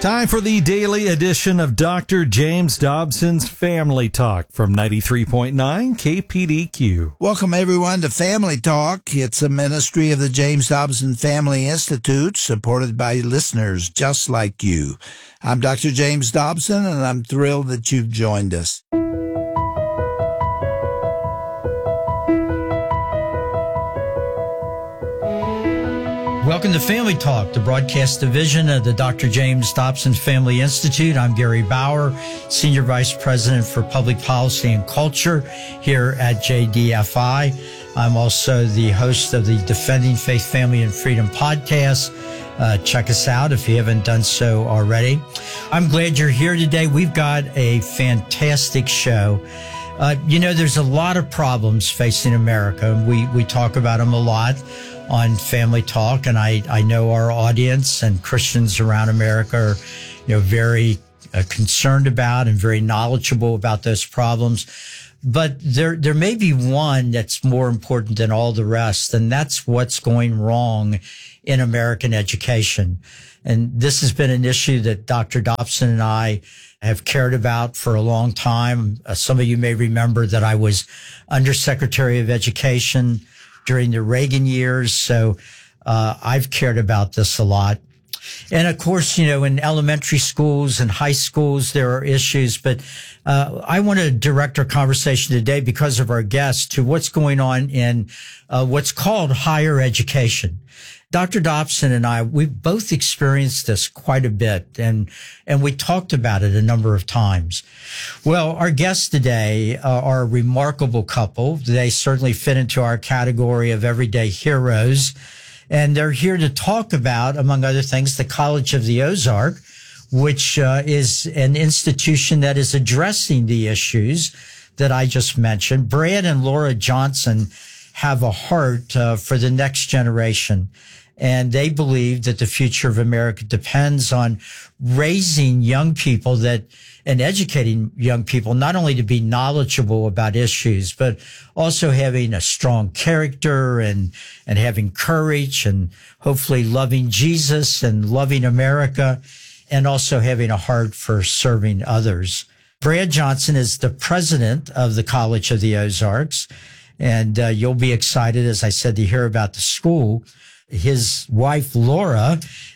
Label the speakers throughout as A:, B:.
A: Time for the daily edition of Dr. James Dobson's Family Talk from 93.9 KPDQ.
B: Welcome, everyone, to Family Talk. It's a ministry of the James Dobson Family Institute, supported by listeners just like you. I'm Dr. James Dobson, and I'm thrilled that you've joined us.
C: Welcome to Family Talk, the broadcast division of the Dr. James Dobson Family Institute. I'm Gary Bauer, Senior Vice President for Public Policy and Culture here at JDFI. I'm also the host of the Defending Faith, Family, and Freedom podcast. Check us out if you haven't done so already. I'm glad you're here today. We've got a fantastic show. There's a lot of problems facing America. We talk about them a lot on Family Talk, and I know our audience and Christians around America are, very concerned about and very knowledgeable about those problems. But there may be one that's more important than all the rest, and that's what's going wrong in American education. And this has been an issue that Dr. Dobson and I have cared about for a long time. Some of you may remember that I was Undersecretary of Education during the Reagan years. So I've cared about this a lot. And of course, in elementary schools and high schools, there are issues. But I want to direct our conversation today, because of our guest, to what's going on in what's called higher education. Dr. Dobson and I, we've both experienced this quite a bit, and we talked about it a number of times. Well, our guests today are a remarkable couple. They certainly fit into our category of everyday heroes, and they're here to talk about, among other things, the College of the Ozark, which is an institution that is addressing the issues that I just mentioned. Brad and Laura Johnson have a heart for the next generation. And they believe that the future of America depends on raising young people and educating young people, not only to be knowledgeable about issues, but also having a strong character and having courage and hopefully loving Jesus and loving America, and also having a heart for serving others. Brad Johnson is the president of the College of the Ozarks, and you'll be excited, as I said, to hear about the school. His wife, Laura,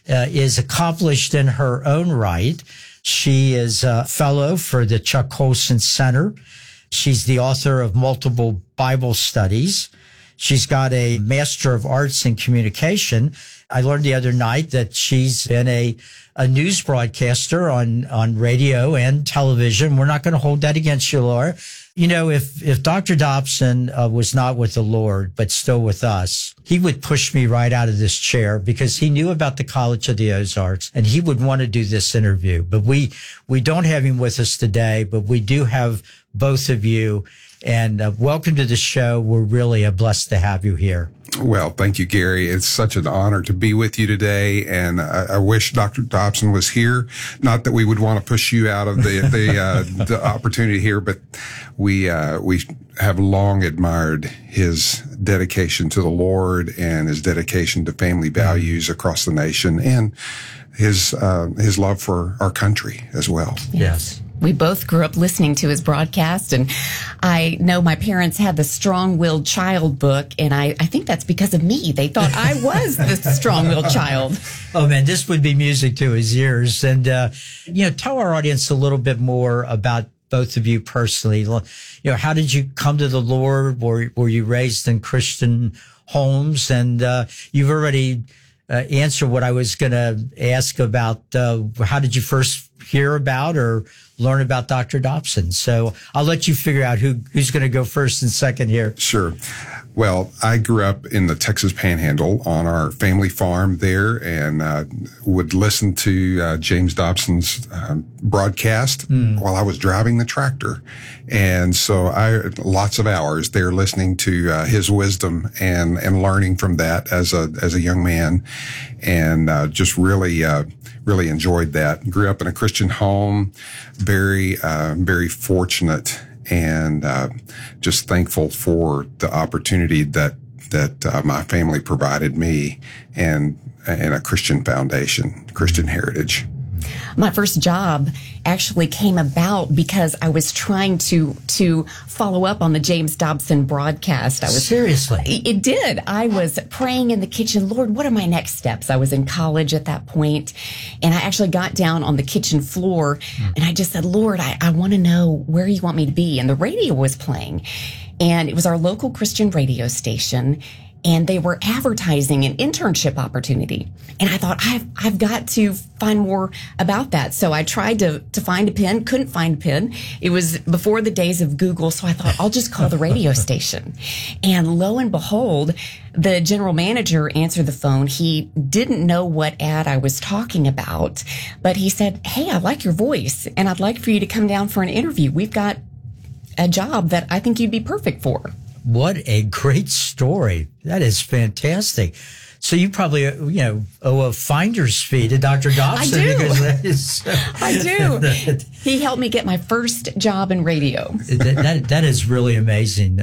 C: is accomplished in her own right. She is a fellow for the Chuck Colson Center. She's the author of multiple Bible studies. She's got a Master of Arts in Communication. I learned the other night that she's been a news broadcaster on radio and television. We're not going to hold that against you, Laura. If Dr. Dobson was not with the Lord, but still with us, he would push me right out of this chair, because he knew about the College of the Ozarks and he would want to do this interview. But we don't have him with us today, but we do have both of you. And welcome to the show. We're really blessed to have you here.
D: Well, thank you, Gary. It's such an honor to be with you today, and I wish Dr. Dobson was here. Not that we would want to push you out of the opportunity here, but we have long admired his dedication to the Lord and his dedication to family values across the nation, and his love for our country as well.
C: Yes.
E: We both grew up listening to his broadcast, and I know my parents had the Strong-Willed Child book, and I think that's because of me. They thought I was the strong-willed child.
C: Oh, man, this would be music to his ears. And, tell our audience a little bit more about both of you personally. How did you come to the Lord? Were you raised in Christian homes? And you've already answered what I was going to ask about. How did you first hear about or learn about Dr. Dobson? So I'll let you figure out who's going to go first and second here.
D: Sure. Well, I grew up in the Texas Panhandle on our family farm there, and would listen to James Dobson's broadcast while I was driving the tractor. And so lots of hours there listening to his wisdom and learning from that as a young man, and just really enjoyed that. Grew up in a Christian home, very fortunate, and just thankful for the opportunity that my family provided me, and a Christian foundation, Christian heritage.
E: My first job actually came about because I was trying to follow up on the James Dobson broadcast.
C: Seriously?
E: It did. I was praying in the kitchen, Lord, what are my next steps? I was in college at that point, and I actually got down on the kitchen floor, and I just said, Lord, I want to know where you want me to be. And the radio was playing, and it was our local Christian radio station. And they were advertising an internship opportunity. And I thought, I've got to find more about that. So I tried to find a pen, couldn't find a pen. It was before the days of Google. So I thought, I'll just call the radio station. And lo and behold, the general manager answered the phone. He didn't know what ad I was talking about, but he said, hey, I like your voice, and I'd like for you to come down for an interview. We've got a job that I think you'd be perfect for.
C: What a great story. That is fantastic. So you probably, owe a finder's fee to Dr. Dobson.
E: I do.
C: Because that is,
E: I do. He helped me get my first job in radio.
C: That is really amazing.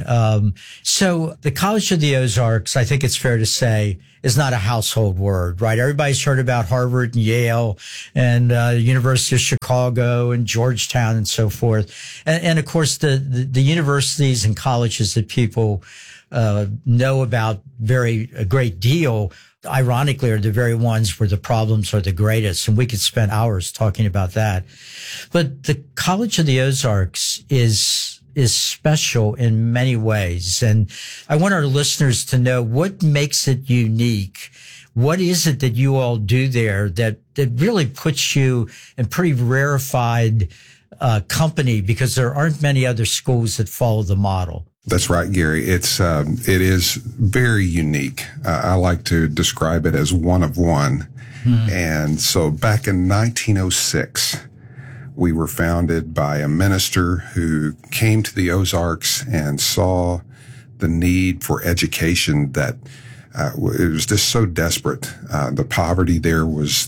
C: So the College of the Ozarks, I think it's fair to say, is not a household word, right? Everybody's heard about Harvard and Yale and University of Chicago and Georgetown and so forth. And of course, the universities and colleges that people know about a great deal, ironically, are the very ones where the problems are the greatest. And we could spend hours talking about that. But the College of the Ozarks is special in many ways. And I want our listeners to know what makes it unique. What is it that you all do there that really puts you in pretty rarefied company, because there aren't many other schools that follow the model?
D: That's right, Gary. It is very unique. I like to describe it as one of one. And so back in 1906, we were founded by a minister who came to the Ozarks and saw the need for education that it was just so desperate. The poverty there was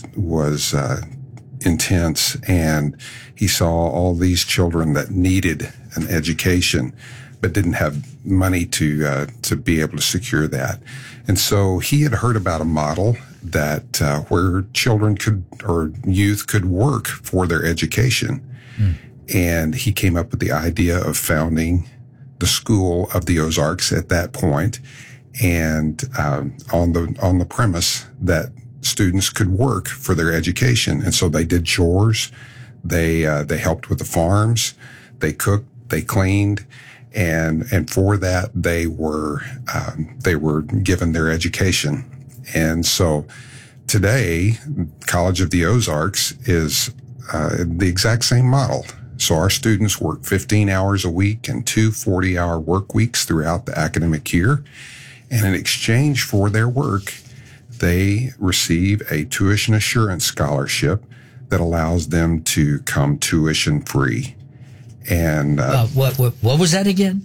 D: intense, and he saw all these children that needed an education but didn't have money to be able to secure that. And so he had heard about a model that where children or youth could work for their education. And he came up with the idea of founding the School of the Ozarks at that point, and on the premise that students could work for their education. And so they did chores, they helped with the farms, they cooked, they cleaned, and for that they were given their education. And so today, College of the Ozarks is the exact same model. So our students work 15 hours a week and 2 40-hour work weeks throughout the academic year. And in exchange for their work, they receive a tuition assurance scholarship that allows them to come tuition free. And
C: what was that again?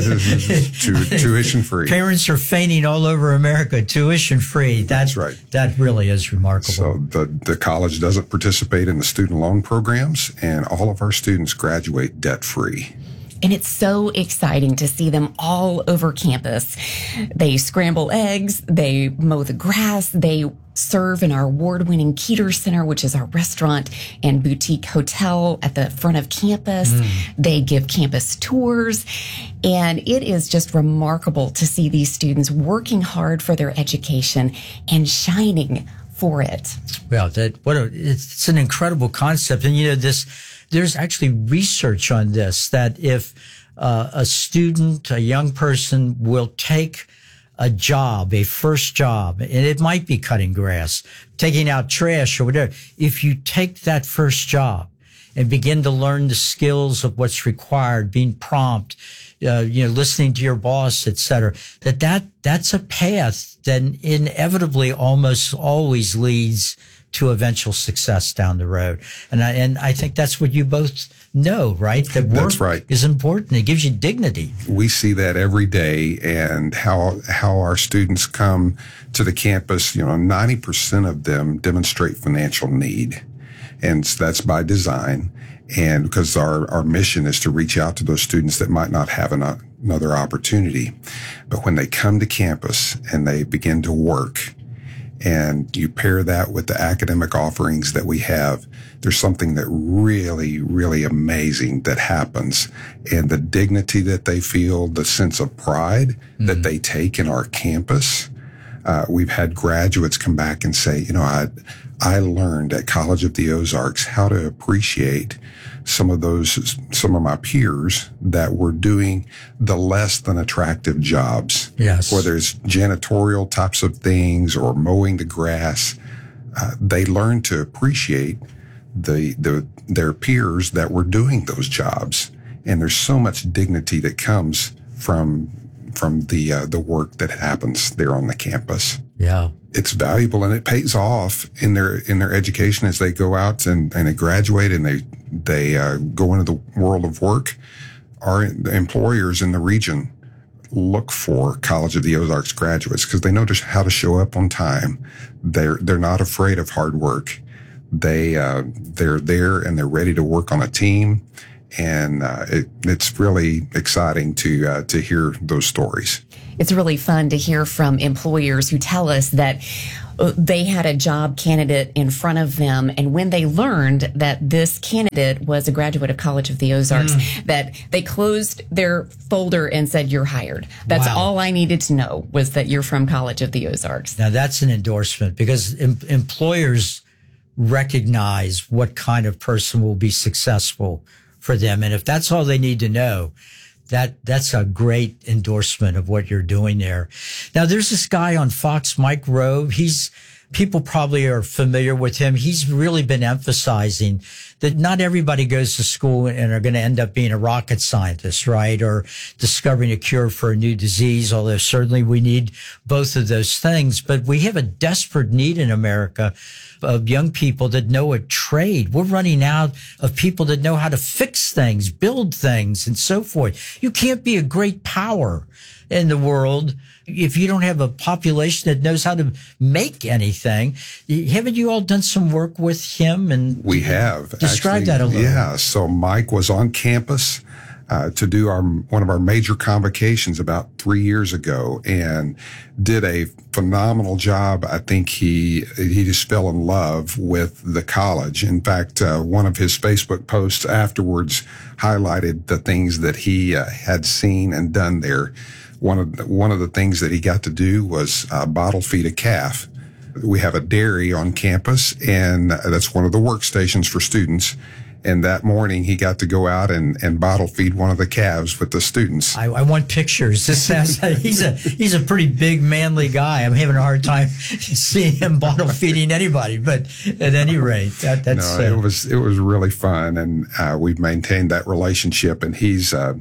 D: Tuition free.
C: Parents are fainting all over America. Tuition free.
D: That's right.
C: That really is remarkable.
D: So the college doesn't participate in the student loan programs, and all of our students graduate debt free.
E: And it's so exciting to see them all over campus. They scramble eggs, they mow the grass, they serve in our award-winning Keeter Center, which is our restaurant and boutique hotel at the front of campus. They give campus tours. And it is just remarkable to see these students working hard for their education and shining for it.
C: Well, it's an incredible concept. And there's actually research on this, that if a student, a young person, will take a job, a first job, and it might be cutting grass, taking out trash or whatever, if you take that first job and begin to learn the skills of what's required, being prompt, listening to your boss, et cetera, that's a path that inevitably almost always leads to eventual success down the road. And I think that's what you both know, right? That work
D: That's right.
C: is important. It gives you dignity.
D: We see that every day, and how our students come to the campus, 90% of them demonstrate financial need. And that's by design. And because our mission is to reach out to those students that might not have another opportunity. But when they come to campus and they begin to work, and you pair that with the academic offerings that we have, there's something that really, really amazing that happens. And the dignity that they feel, the sense of pride that they take in our campus. We've had graduates come back and say, I learned at College of the Ozarks how to appreciate some of my peers that were doing the less than attractive jobs.
C: Yes.
D: Whether it's janitorial types of things or mowing the grass, they learned to appreciate their peers that were doing those jobs. And there's so much dignity that comes from the work that happens there on the campus.
C: Yeah.
D: It's valuable and it pays off in their education as they go out and they graduate and they go into the world of work. Our employers in the region look for College of the Ozarks graduates because they know how to show up on time. They're not afraid of hard work. They're there and they're ready to work on a team. And it's really exciting to hear those stories.
E: It's really fun to hear from employers who tell us that they had a job candidate in front of them, and when they learned that this candidate was a graduate of College of the Ozarks, that they closed their folder and said, "You're hired." That's all I needed to know, was that you're from College of the Ozarks.
C: Now that's an endorsement, because employers recognize what kind of person will be successful for them. And if that's all they need to know, that's a great endorsement of what you're doing there. Now, there's this guy on Fox, Mike Rowe. People probably are familiar with him. He's really been emphasizing that not everybody goes to school and are going to end up being a rocket scientist, right? Or discovering a cure for a new disease, although certainly we need both of those things. But we have a desperate need in America of young people that know a trade. We're running out of people that know how to fix things, build things, and so forth. You can't be a great power in the world if you don't have a population that knows how to make anything. Haven't you all done some work with him? And
D: we have.
C: Describe that a little.
D: Yeah. So Mike was on campus to do one of our major convocations about 3 years ago, and did a phenomenal job. I think he just fell in love with the college. In fact, one of his Facebook posts afterwards highlighted the things that he had seen and done there. One of the things that he got to do was bottle feed a calf. We have a dairy on campus, and that's one of the workstations for students. And that morning, he got to go out and bottle feed one of the calves with the students.
C: I want pictures. This sounds like he's a pretty big, manly guy. I'm having a hard time seeing him bottle feeding anybody. But at any rate, that's
D: it was really fun, and we've maintained that relationship. And he's a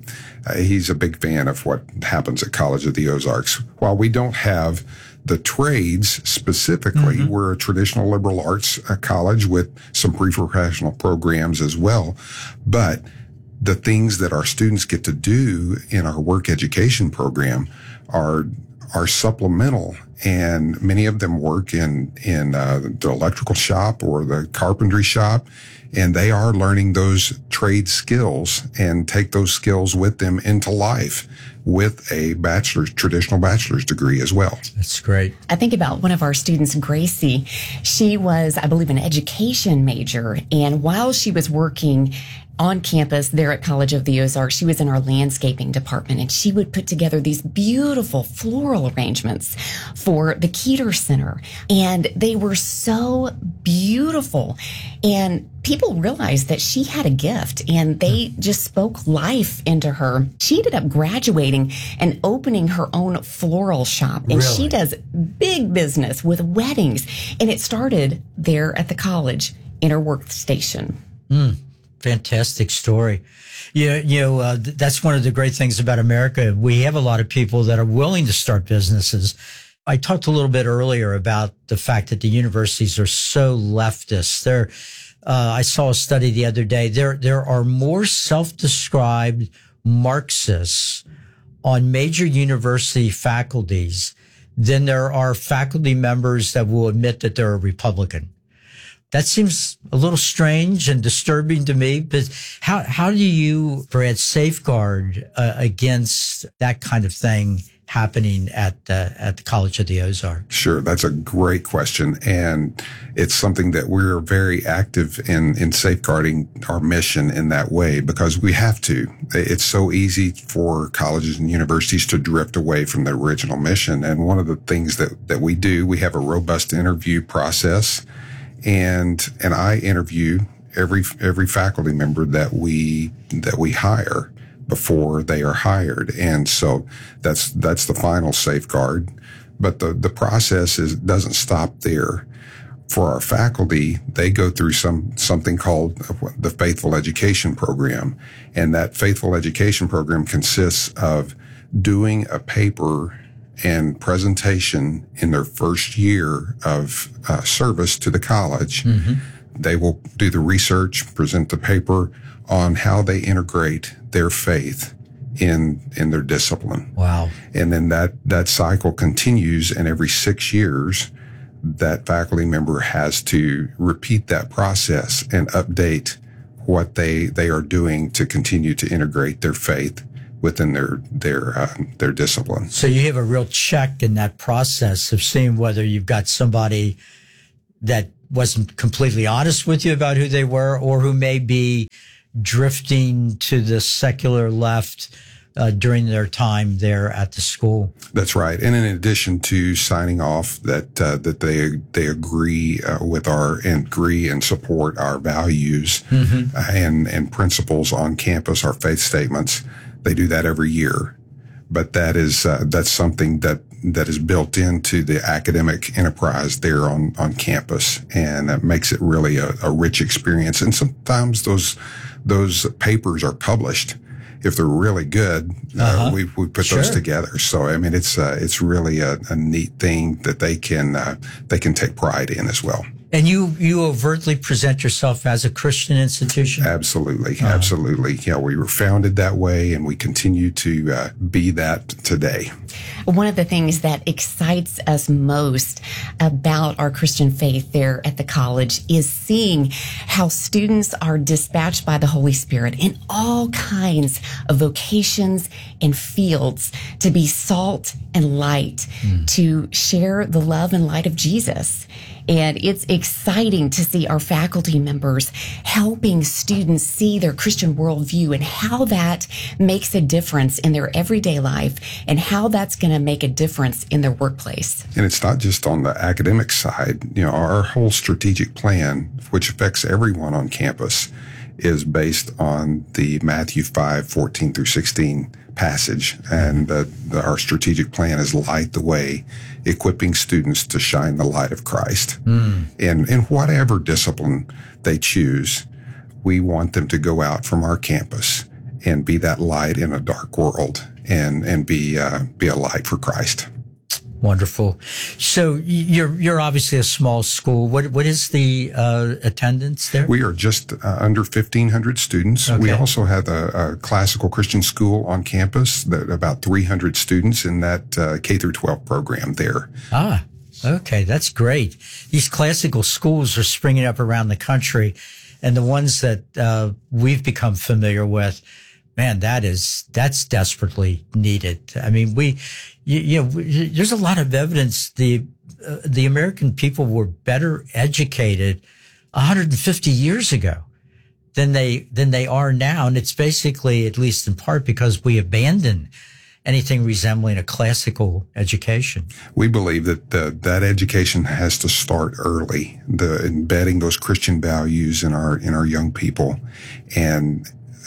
D: big fan of what happens at College of the Ozarks. While we don't have the trades specifically, we're a traditional liberal arts college with some pre-professional programs as well. But the things that our students get to do in our work education program are supplemental. And many of them work in the electrical shop or the carpentry shop. And they are learning those trade skills and take those skills with them into life with a traditional bachelor's degree as well.
C: That's great.
E: I think about one of our students, Gracie. She was, I believe, an education major. And while she was working on campus there at College of the Ozarks, she was in our landscaping department, and she would put together these beautiful floral arrangements for the Keeter Center. And they were so beautiful. And people realized that she had a gift, and they just spoke life into her. She ended up graduating and opening her own floral shop. And
C: Really?
E: She does big business with weddings. And it started there at the college in her workstation.
C: Fantastic story. That's one of the great things about America. We have a lot of people that are willing to start businesses. I talked a little bit earlier about the fact that the universities are so leftist. I saw a study the other day. There are more self-described Marxists on major university faculties than there are faculty members that will admit that they're a Republican. That seems a little strange and disturbing to me, but how do you, Brad, safeguard against that kind of thing happening at the College of the Ozarks?
D: Sure. That's a great question. And it's something that we're very active in safeguarding our mission in that way, because we have to. It's so easy for colleges and universities to drift away from their original mission. And one of the things that we do, we have a robust interview process, and I interview every faculty member that we hire before they are hired. And so that's the final safeguard. But the process doesn't stop there. For our faculty, they go through something called the Faithful Education Program. And that Faithful Education Program consists of doing a paper and presentation in their first year of service to the college. Mm-hmm. They will do the research, present the paper on how they integrate their faith in their discipline.
C: Wow.
D: And then that cycle continues, and every 6 years, that faculty member has to repeat that process and update what they are doing to continue to integrate their faith within their discipline.
C: So you have a real check in that process of seeing whether you've got somebody that wasn't completely honest with you about who they were, or who may be drifting to the secular left during their time there at the school.
D: That's right. And in addition to signing off that they agree with agree and support our values and principles on campus, our faith statements, they do that every year. But that's something that is built into the academic enterprise there on campus, and that makes it really a rich experience. And sometimes those papers are published. If they're really good, we put those together. So, I mean, it's really a neat thing that they can take pride in as well.
C: And you overtly present yourself as a Christian institution?
D: Absolutely. Absolutely. Yeah, we were founded that way, and we continue to be that today.
E: One of the things that excites us most about our Christian faith there at the college is seeing how students are dispatched by the Holy Spirit in all kinds of vocations and fields to be salt and light, to share the love and light of Jesus. And it's exciting to see our faculty members helping students see their Christian worldview and how that makes a difference in their everyday life, and how that's going to make a difference in their workplace. And
D: it's not just on the academic side. You know, our whole strategic plan, which affects everyone on campus, is based on the Matthew 5:14-16 passage. And our strategic plan is Light the Way, equipping students to shine the light of Christ. In whatever discipline they choose, we want them to go out from our campus and be that light in a dark world, and be a light for Christ.
C: Wonderful. So you're obviously a small school. What is the attendance there?
D: We are just under 1,500 students. Okay. We also have a classical Christian school on campus, about 300 students in that K through 12 program there.
C: Ah, okay, that's great. These classical schools are springing up around the country, and the ones that we've become familiar with, man, that's desperately needed. I mean, there's a lot of evidence the American people were better educated 150 years ago than they are now, and it's basically, at least in part, because we abandoned anything resembling a classical education.
D: We believe that education has to start early, embedding those Christian values in our young people, and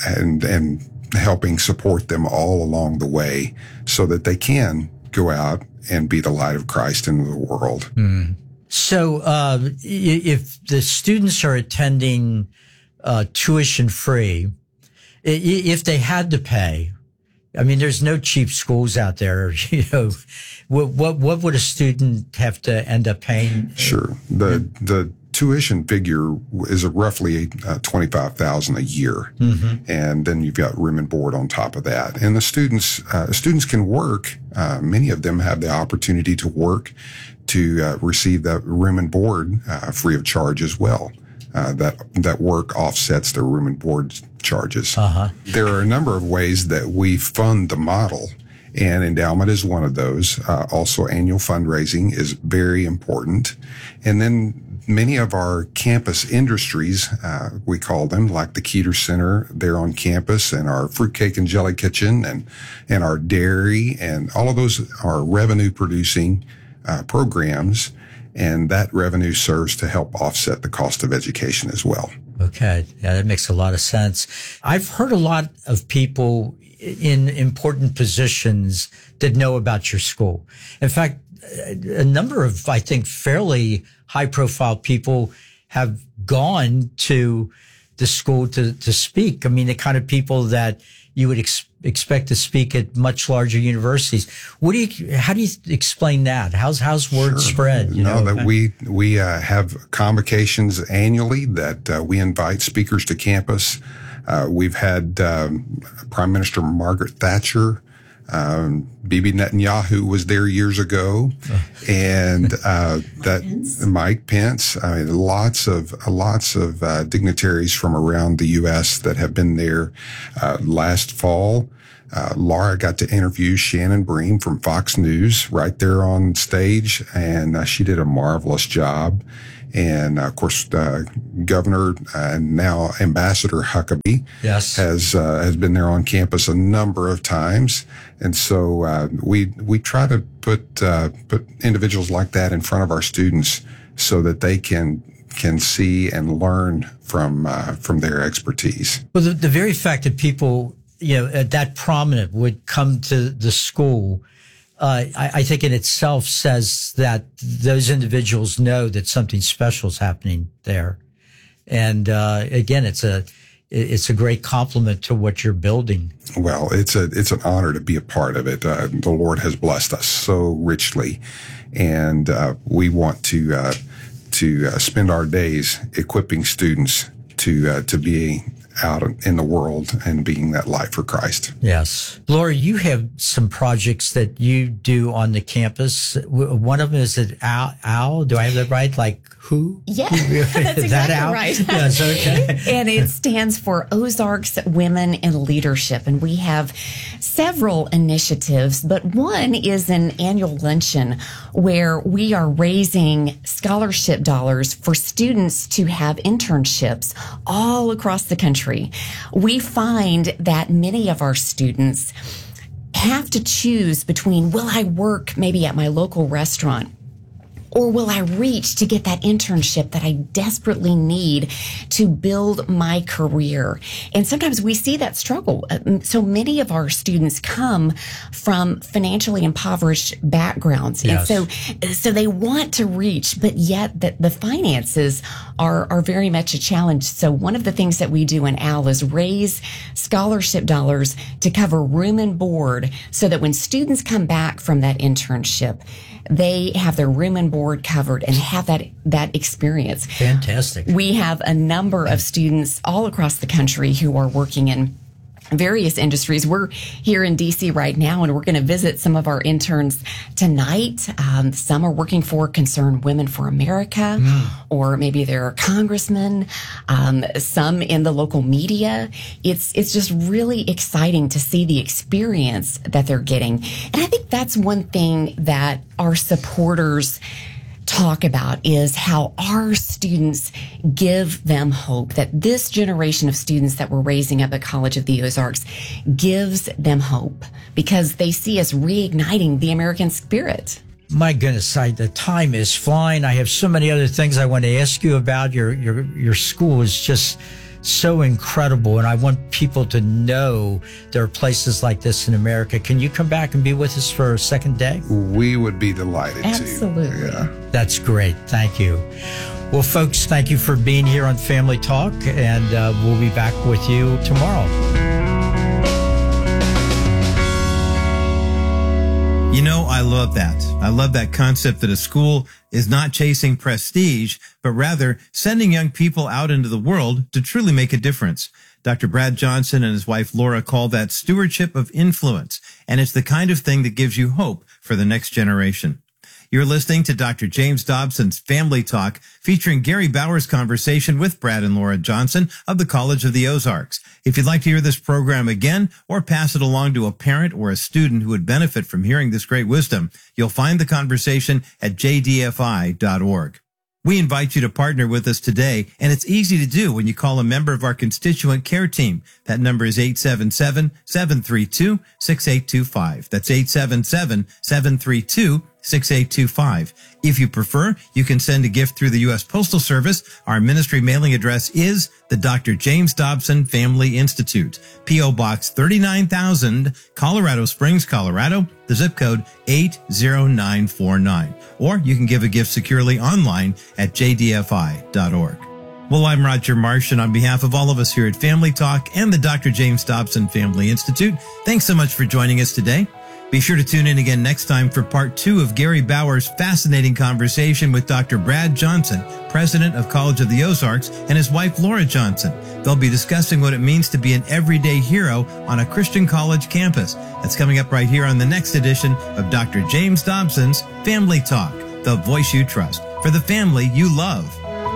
D: helping support them all along the way so that they can go out and be the light of Christ into the world.
C: So if the students are attending tuition free, if they had to pay, I mean, there's no cheap schools out there, you know, what would a student have to end up paying?
D: Sure. The tuition figure is roughly $25,000 a year, and then you've got room and board on top of that. And the students can work. Many of them have the opportunity to work to receive that room and board free of charge as well. That work offsets their room and board charges. There are a number of ways that we fund the model. And endowment is one of those. Also, annual fundraising is very important. And then many of our campus industries, we call them, like the Keeter Center there on campus, and our fruitcake and jelly kitchen, and our dairy, and all of those are revenue producing programs. And that revenue serves to help offset the cost of education as well.
C: Okay. Yeah, that makes a lot of sense. I've heard a lot of people in important positions that know about your school. In fact, a number of, I think, fairly high profile people have gone to the school to speak. I mean, the kind of people that you would expect to speak at much larger universities. How do you explain that? How's word spread?
D: That we have convocations annually that we invite speakers to campus. We've had Prime Minister Margaret Thatcher, Bibi Netanyahu was there years ago, and Mike Pence. I mean, lots of dignitaries from around the U.S. that have been there. Last fall, Laura got to interview Shannon Bream from Fox News right there on stage, and she did a marvelous job. And of course, Governor and now Ambassador Huckabee has been there on campus a number of times, and so we try to put individuals like that in front of our students so that they can see and learn from their expertise.
C: Well, the very fact that people that prominent would come to the school, I think in itself says that those individuals know that something special is happening there. And, again, it's a great compliment to what you're building.
D: Well, it's an honor to be a part of it. The Lord has blessed us so richly, and we want to spend our days equipping students to be out in the world and being that light for Christ.
C: Yes. Laura, you have some projects that you do on the campus. One of them is at OWL. Do I have that right? Like who?
E: Yeah, that's exactly right.
C: Yes, okay.
E: And it stands for Ozarks Women in Leadership. And we have several initiatives, but one is an annual luncheon where we are raising scholarship dollars for students to have internships all across the country. We find that many of our students have to choose between, will I work maybe at my local restaurant, or will I reach to get that internship that I desperately need to build my career? And sometimes we see that struggle. So many of our students come from financially impoverished backgrounds.
C: Yes.
E: And so they want to reach, but yet the finances are very much a challenge. So one of the things that we do in OWL is raise scholarship dollars to cover room and board so that when students come back from that internship, they have their room and board covered and have that experience.
C: Fantastic.
E: We have a number of students all across the country who are working in various industries. We're here in DC right now, and we're going to visit some of our interns tonight. Some are working for Concerned Women for America, or maybe they're congressmen, some in the local media. It's just really exciting to see the experience that they're getting. And I think that's one thing that our supporters talk about is how our students give them hope, that this generation of students that we're raising up at College of the Ozarks gives them hope because they see us reigniting the American spirit.
C: My goodness, the time is flying. I have so many other things I want to ask you about. Your school is just so incredible, and I want people to know there are places like this in America. Can you come back and be with us for a second day?
D: We would be delighted to.
E: Absolutely.
D: Yeah.
C: That's great. Thank you. Well, folks, thank you for being here on Family Talk, and we'll be back with you tomorrow.
F: You know, I love that. I love that concept that a school is not chasing prestige, but rather sending young people out into the world to truly make a difference. Dr. Brad Johnson and his wife Laura call that stewardship of influence, and it's the kind of thing that gives you hope for the next generation. You're listening to Dr. James Dobson's Family Talk, featuring Gary Bauer's conversation with Brad and Laura Johnson of the College of the Ozarks. If you'd like to hear this program again or pass it along to a parent or a student who would benefit from hearing this great wisdom, you'll find the conversation at jdfi.org. We invite you to partner with us today, and it's easy to do when you call a member of our constituent care team. That number is 877-732-6825. That's 877-732-6825. If you prefer, you can send a gift through the U.S. Postal Service. Our ministry mailing address is the Dr. James Dobson Family Institute, P.O. Box 39,000, Colorado Springs, Colorado, the zip code 80949. Or you can give a gift securely online at jdfi.org. Well, I'm Roger Marsh, and on behalf of all of us here at Family Talk and the Dr. James Dobson Family Institute, thanks so much for joining us today. Be sure to tune in again next time for part 2 of Gary Bauer's fascinating conversation with Dr. Brad Johnson, president of College of the Ozarks, and his wife, Laura Johnson. They'll be discussing what it means to be an everyday hero on a Christian college campus. That's coming up right here on the next edition of Dr. James Dobson's Family Talk, the voice you trust, for the family you love.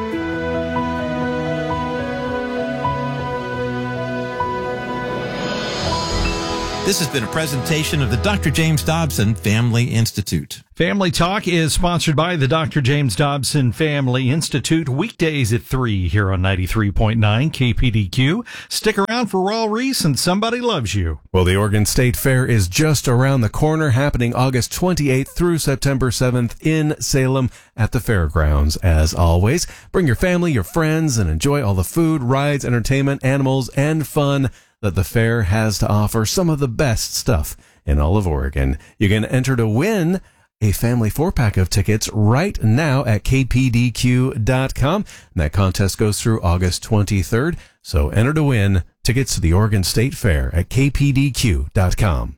F: This has been a presentation of the Dr. James Dobson Family Institute.
A: Family Talk is sponsored by the Dr. James Dobson Family Institute, weekdays at 3 here on 93.9 KPDQ. Stick around for Raw Reese and Somebody Loves You.
G: Well, the Oregon State Fair is just around the corner, happening August 28th through September 7th in Salem at the fairgrounds. As always, bring your family, your friends, and enjoy all the food, rides, entertainment, animals, and fun that the fair has to offer. Some of the best stuff in all of Oregon. You can enter to win a family 4-pack of tickets right now at kpdq.com. And that contest goes through August 23rd. So enter to win tickets to the Oregon State Fair at kpdq.com.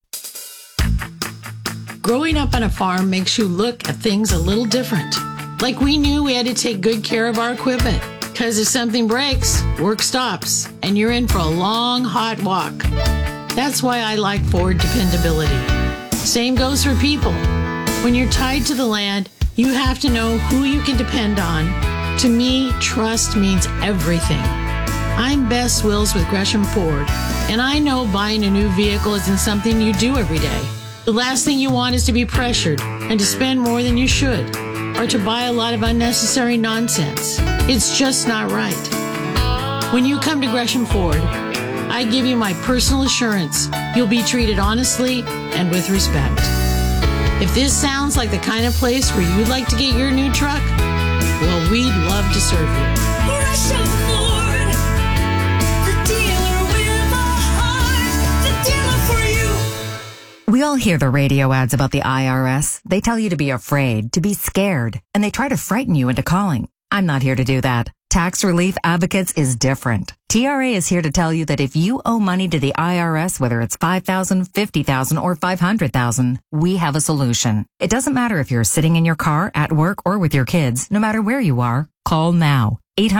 H: Growing up on a farm makes you look at things a little different. Like we knew we had to take good care of our equipment. Because if something breaks, work stops, and you're in for a long, hot walk. That's why I like Ford dependability. Same goes for people. When you're tied to the land, you have to know who you can depend on. To me, trust means everything. I'm Bess Wills with Gresham Ford, and I know buying a new vehicle isn't something you do every day. The last thing you want is to be pressured and to spend more than you should, or to buy a lot of unnecessary nonsense. It's just not right. When you come to Gresham Ford, I give you my personal assurance you'll be treated honestly and with respect. If this sounds like the kind of place where you'd like to get your new truck, well, we'd love to serve you.
I: Gresham Ford, the dealer with a heart, the dealer for you.
J: We all hear the radio ads about the IRS. They tell you to be afraid, to be scared, and they try to frighten you into calling. I'm not here to do that. Tax Relief Advocates is different. TRA is here to tell you that if you owe money to the IRS, whether it's $5,000, $50,000, or $500,000, we have a solution. It doesn't matter if you're sitting in your car, at work, or with your kids. No matter where you are, call now.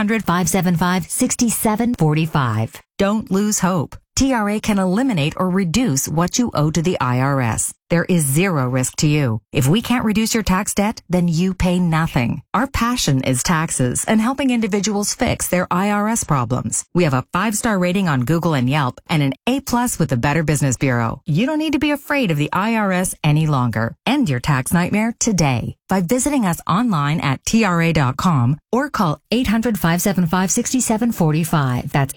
J: 800-575-6745. Don't lose hope. TRA can eliminate or reduce what you owe to the IRS. There is zero risk to you. If we can't reduce your tax debt, then you pay nothing. Our passion is taxes and helping individuals fix their IRS problems. We have a 5-star rating on Google and Yelp and an A+ with the Better Business Bureau. You don't need to be afraid of the IRS any longer. End your tax nightmare today by visiting us online at TRA.com or call 800-575-6745. That's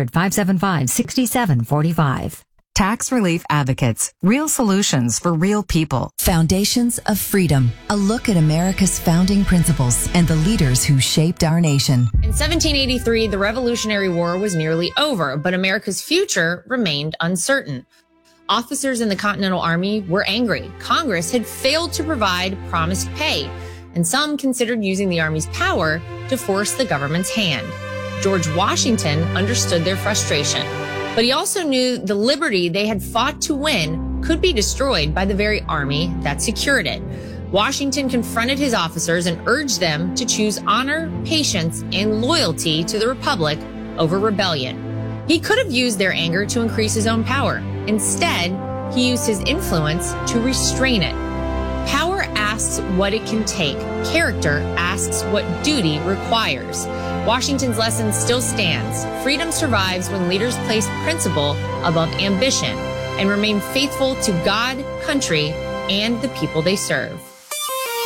J: 800-575-6745. Tax Relief Advocates. Real solutions for real people.
K: Foundations of Freedom. A look at America's founding principles and the leaders who shaped our nation.
L: In 1783, the Revolutionary War was nearly over, but America's future remained uncertain. Officers in the Continental Army were angry. Congress had failed to provide promised pay, and some considered using the Army's power to force the government's hand. George Washington understood their frustration, but he also knew the liberty they had fought to win could be destroyed by the very army that secured it. Washington confronted his officers and urged them to choose honor, patience, and loyalty to the Republic over rebellion. He could have used their anger to increase his own power. Instead, he used his influence to restrain it. Power asks what it can take. Character asks what duty requires. Washington's lesson still stands. Freedom survives when leaders place principle above ambition and remain faithful to God, country, and the people they serve.